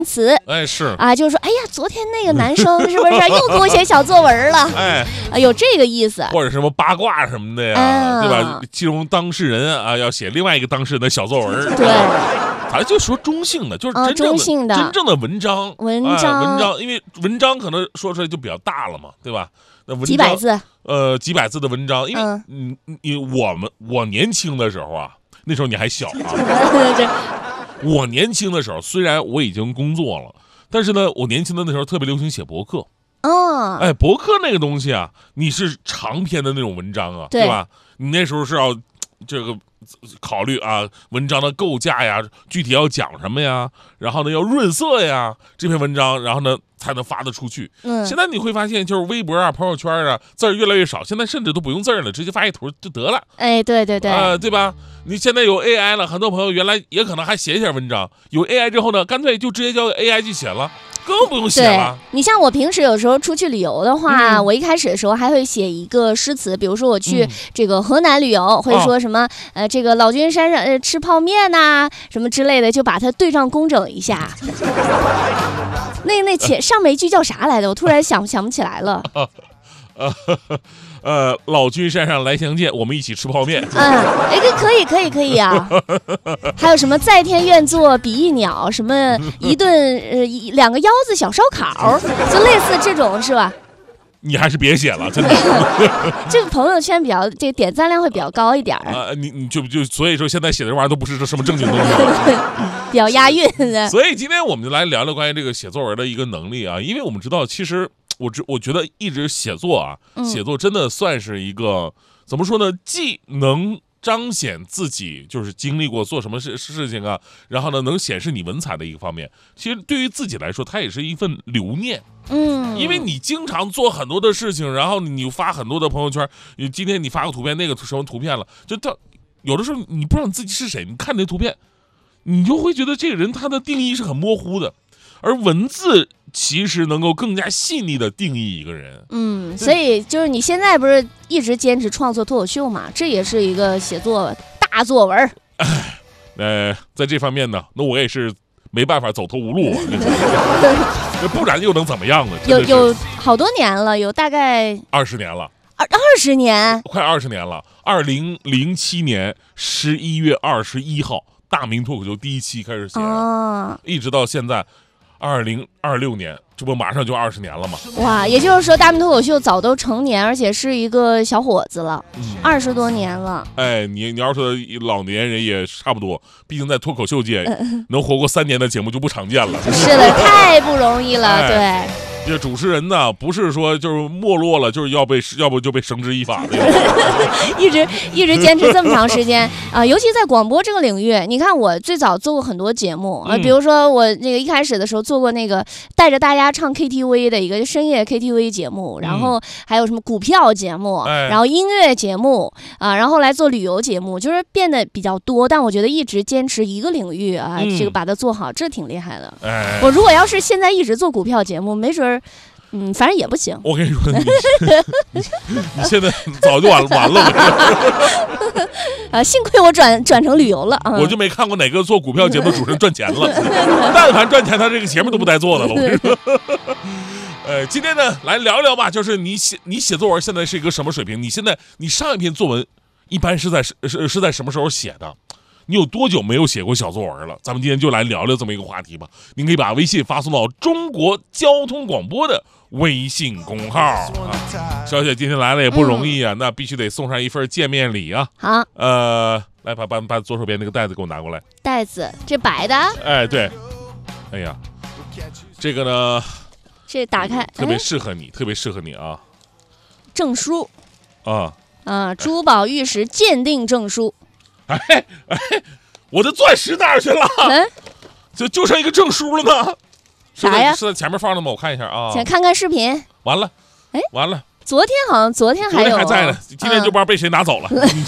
词。 哎，是啊，就是说，哎呀，昨天那个男生是不是又给我写小作文了？ 哎， 有这个意思， 或者什么八卦什么的呀，对吧？其中当事人啊要写另外一个当事人的小作文。 对。 咱就说中性的，就是中性的真正的文章， 文章，因为文章可能说出来就比较大了嘛，对吧？那文章几百字， 几百字的文章，因为我年轻的时候啊，那时候你还小啊，我年轻的时候虽然我已经工作了，但是呢，我年轻的那时候特别流行写博客。哎，博客那个东西啊，你是长篇的那种文章啊，对吧？你那时候是要这个。考虑啊，文章的构架呀，具体要讲什么呀，然后呢要润色呀，这篇文章，然后呢才能发得出去。现在你会发现，就是微博啊、朋友圈啊，字儿越来越少，现在甚至都不用字儿了，直接发一图就得了。 哎，对对对， 对吧？你现在有 AI 了，很多朋友原来也可能还写文章，有 AI 之后呢，干脆就直接叫 AI 去写了。更不用写了。 你像我平时有时候出去旅游的话，我一开始的时候还会写一个诗词，比如说我去这个河南旅游，会说什么这个老君山上吃泡面呐、什么之类的，就把它对仗工整一下。上面一句叫啥来着？我突然想不起来了。 老君山上来相见，我们一起吃泡面。 可以啊。还有什么在天愿作比翼鸟，什么一顿两个腰子小烧烤，就类似这种是吧？ 你还是别写了，真的。 这个朋友圈这个点赞量会比较高一点你就所以说现在写的这玩意儿都不是什么正经东西， 比较押韵。 所以今天我们就来聊聊关于这个写作文的一个能力啊，因为我们知道，其实我觉得一直写作啊，写作真的算是一个怎么说呢，既能彰显自己就是经历过做什么事情啊，然后呢能显示你文采的一个方面。其实对于自己来说，它也是一份留念。因为你经常做很多的事情，然后你发很多的朋友圈，今天你发个图片，那个什么图片了，就到有的时候你不知道你自己是谁，你看这图片，你就会觉得这个人他的定义是很模糊的，而文字其实能够更加细腻的定义一个人。 所以就是你现在不是一直坚持创作脱口秀嘛，这也是一个写作大作文。 在这方面呢，那我也是没办法走投无路啊。不然又能怎么样呢？ 有好多年了，有大概 20年了 ，20年， 快20年了。2007年11月21号，大明脱口秀第一期开始写，一直到现在2026年，这不马上就20年了吗？ 哇，也就是说大明脱口秀早都成年，而且是一个小伙子了，20多年了。 哎，你要说老年人也差不多，毕竟在脱口秀界能活过3年的节目就不常见了。 是的，太不容易了，对。 这主持人呢，不是说就是没落了，就是要不就被绳之以法的。 一直坚持这么长时间啊，尤其在广播这个领域，你看我最早做过很多节目啊，比如说我那个一开始的时候做过那个带着大家唱 KTV 的一个深夜 KTV 节目，然后还有什么股票节目，然后音乐节目啊，然后来做旅游节目，就是变得比较多，但我觉得一直坚持一个领域啊，这个把它做好，这挺厉害的。我如果要是现在一直做股票节目，没准反正也不行。 我跟你说，你现在早就完了。 幸亏我转成旅游了。 我就没看过哪个做股票节目的主持人赚钱了。但凡赚钱，他这个节目都不带做的了。我跟你说。今天呢，来聊一聊吧，就是你写作文现在是一个什么水平？你上一篇作文一般是在什么时候写的？你有多久没有写过小作文了？咱们今天就来聊聊这么一个话题吧。您可以把微信发送到中国交通广播的微信公号啊。小姐今天来了也不容易啊，那必须得送上一份见面礼啊。 好， 来把左手边那个袋子给我拿过来。 袋子，这白的？ 哎，对。哎呀，这个呢， 这打开特别适合你，特别适合你啊。 证书啊， 珠宝玉石鉴定证书。 我的钻石哪儿去了？就剩一个证书了呢。 啥呀？ 是在前面放的吗？我看一下啊。 先看看视频。 完了，完了。 昨天还有， 还在呢。今天就不知道被谁拿走了。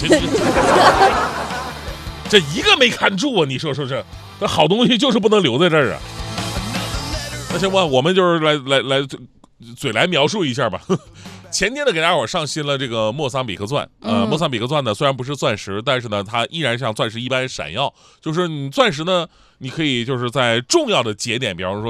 这一个没看住啊！你说是不是？这好东西就是不能留在这儿啊。那行吧，我们就是来嘴来描述一下吧。前天呢，给大家伙上新了这个莫桑比克钻。莫桑比克钻呢，虽然不是钻石，但是呢，它依然像钻石一般闪耀。就是你钻石呢，你可以就是在重要的节点，比方说